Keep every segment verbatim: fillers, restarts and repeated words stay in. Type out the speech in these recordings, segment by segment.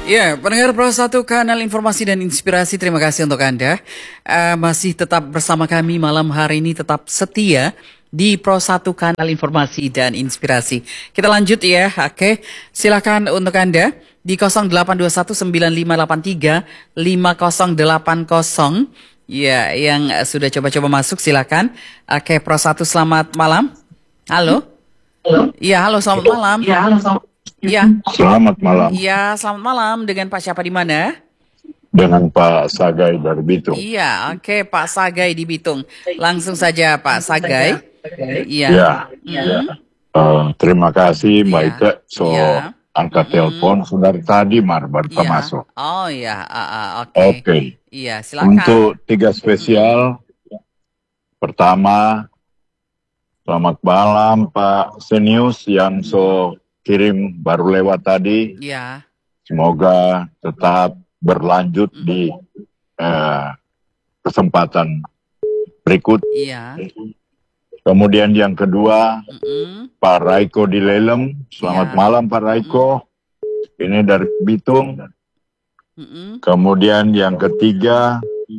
Ya, pendengar Pro satu Kanal Informasi dan Inspirasi, terima kasih untuk Anda. Uh, masih tetap bersama kami malam hari ini, tetap setia di Pro satu Kanal Informasi dan Inspirasi. Kita lanjut ya, oke. Silakan untuk Anda di nol delapan dua satu sembilan lima delapan tiga lima nol delapan nol. Ya, yang sudah coba-coba masuk silakan. Oke, Pro satu selamat malam. Halo. Halo. Ya, halo selamat malam. Ya, halo selamat. Ya. Selamat malam. Ya, selamat malam. Dengan Pak siapa di mana? Dengan Pak Sagai dari Bitung. Iya, oke Pak Sagai di Bitung. Langsung saja Pak Sagai. Iya. Ya. ya. Uh, terima kasih Mbak ya. Ike. So ya. angkat hmm. telepon sudah tadi Mar baru ya. masuk. Oh ya, uh, uh, oke. Okay. Oke. Okay. Iya, silakan. Untuk tiga spesial. Hmm. Pertama, selamat malam Pak Senius yang so kirim baru lewat tadi. Ya. Semoga tetap berlanjut mm. di uh, kesempatan berikut. Iya. Kemudian yang kedua, Mm-mm. Pak Raiko di Lelem. Selamat ya. malam Pak Raiko. Mm-mm. Ini dari Bitung. Mm-mm. Kemudian yang ketiga,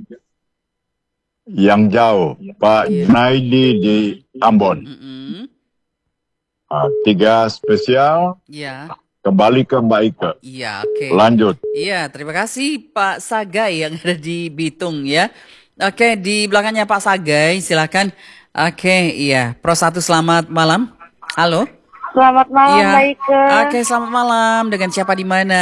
yang jauh, Pak yeah. Naidi di Ambon. Mm-mm. Uh, tiga spesial. Iya. Kembali ke Mbak Ike. Iya, oke. Okay. Lanjut. Iya, terima kasih Pak Sagai yang ada di Bitung ya. Oke, di belakangnya Pak Sagai, silakan. Oke, iya. Pro satu selamat malam. Halo. Selamat malam iya. Mbak Ike. Oke, selamat malam. Dengan siapa di mana?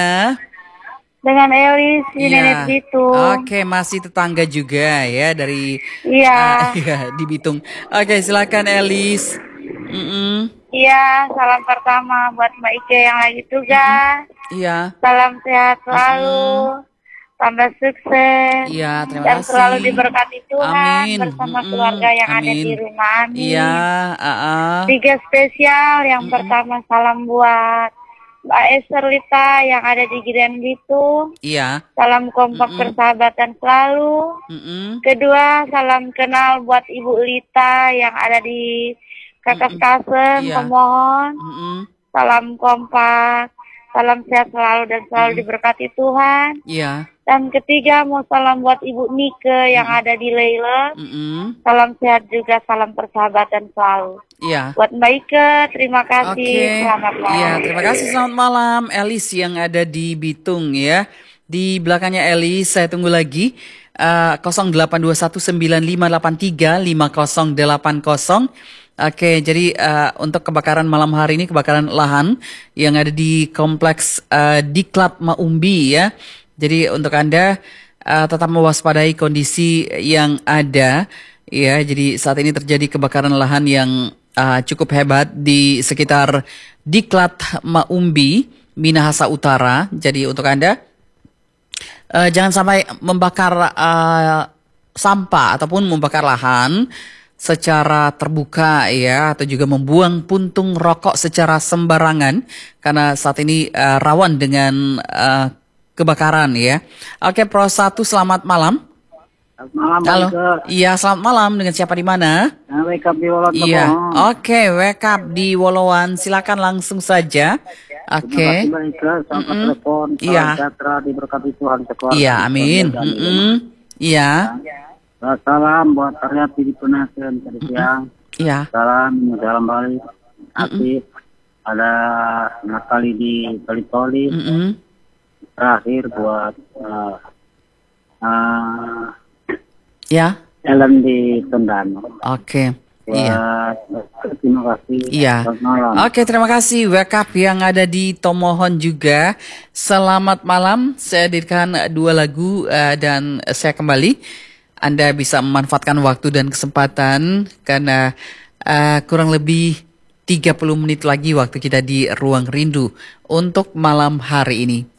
Dengan Elis di iya. Nenek Bitung. Oke, masih tetangga juga ya dari. Iya. Uh, iya di Bitung. Oke, silakan Elis. Mm-mm. Iya, salam pertama buat Mbak Ike yang lagi tugas. Iya. Salam sehat selalu, mm-hmm. tambah sukses. Iya, terima dan kasih. Dan selalu diberkati Tuhan Amin. bersama mm-hmm. keluarga yang Amin. ada di rumah. Amin. Iya. Uh-uh. Tiga spesial, yang mm-hmm. pertama salam buat Mbak Esther Lita yang ada di Girian Bitung. Iya. Salam kompak mm-hmm. persahabatan selalu. Mm-hmm. Kedua, salam kenal buat Ibu Lita yang ada di Kakak Kasem, iya. pemohon, mm-hmm. salam kompak, salam sehat selalu dan selalu mm-hmm. diberkati Tuhan. Iya. Dan ketiga mau salam buat Ibu Nike yang mm-hmm. ada di Leila, mm-hmm. salam sehat juga, salam persahabatan selalu. Iya. Buat Mbak Ike, terima kasih, okay. selamat malam. Iya, terima kasih, selamat malam. Elis yang ada di Bitung ya. Di belakangnya Elis, saya tunggu lagi. Uh, nol delapan dua satu sembilan lima delapan tiga lima nol delapan nol. Oke, jadi uh, untuk kebakaran malam hari ini, kebakaran lahan yang ada di kompleks uh, Diklat Maumbi ya. Jadi untuk Anda uh, tetap mewaspadai kondisi yang ada ya. Jadi saat ini terjadi kebakaran lahan yang uh, cukup hebat di sekitar Diklat Maumbi, Minahasa Utara. Jadi untuk Anda uh, jangan sampai membakar uh, sampah ataupun membakar lahan secara terbuka ya, atau juga membuang puntung rokok secara sembarangan karena saat ini uh, rawan dengan uh, kebakaran ya. Oke, Pro satu selamat malam. Selamat malam. Halo. Iya, selamat malam. Dengan siapa di mana? Nah, wake up di Wolowan. Iya. Oke, wake up di Wolowan. Silakan langsung saja. Oke. Terima kasih Mbak Ike, selamat telepon. Iya. Sejahtera diberkati Tuhan sekeluarga. Iya, amin. Mm-mm. Iya. Salam buat Karyati di Penasen tadi siang. Iya. Salam dalam balik. Aktif. Ada Natali di Kalitoli. Mm-mm. Terakhir buat uh, uh, ya. Ellen di Tondano. Oke. Iya. Terima kasih. Iya. Oke, terima kasih. Wake up yang ada di Tomohon juga. Selamat malam. Saya hadirkan dua lagu uh, dan saya kembali. Anda bisa memanfaatkan waktu dan kesempatan karena uh, kurang lebih tiga puluh menit lagi waktu kita di Ruang Rindu untuk malam hari ini.